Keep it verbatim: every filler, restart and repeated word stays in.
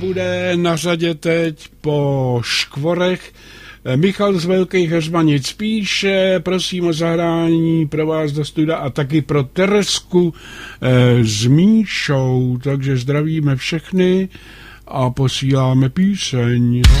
Bude na řadě teď po Škvorech Michal z Velkých Heřmanic píše, prosím o zahrání pro vás do studia a taky pro Teresku eh, s Míšou, takže zdravíme všechny a posíláme píseň.